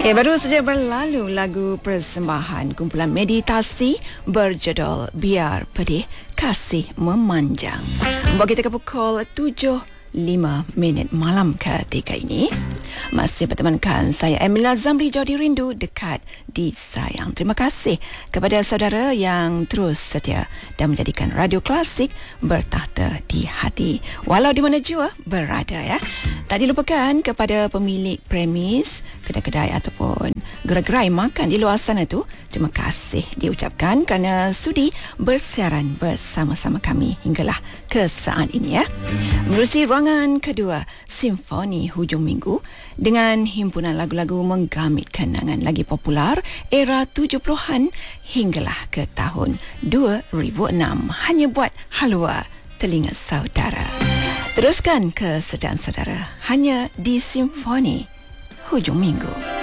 Baru saja berlalu lagu persembahan kumpulan meditasi berjudul Biar Pedih Kasih Memanjang. Membawa kita ke pukul 7.05 malam ketika ini. Masih bertemankan saya Emilia Zamri, jauh di rindu, dekat di sayang. Terima kasih kepada saudara yang terus setia dan menjadikan radio klasik bertakhta di hati walau di mana jua berada ya. Tak dilupakan kepada pemilik premis, kedai-kedai ataupun gerai-gerai makan di luar sana tu, terima kasih diucapkan kerana sudi bersiaran bersama-sama kami hinggalah ke saat ini ya. Menerusi ruangan kedua Simfoni Hujung Minggu dengan himpunan lagu-lagu menggamit kenangan lagi popular era 70-an hinggalah ke tahun 2006 hanya buat halua telinga saudara. Teruskan kesejahteraan saudara hanya di Simfoni Hujung Minggu.